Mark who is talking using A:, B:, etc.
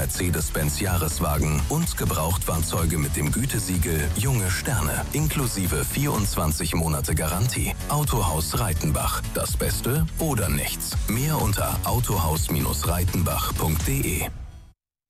A: Mercedes-Benz Jahreswagen und Gebrauchtfahrzeuge mit dem Gütesiegel Junge Sterne, inklusive 24 Monate Garantie. Autohaus Reitenbach, das Beste oder nichts. Mehr unter autohaus-reitenbach.de.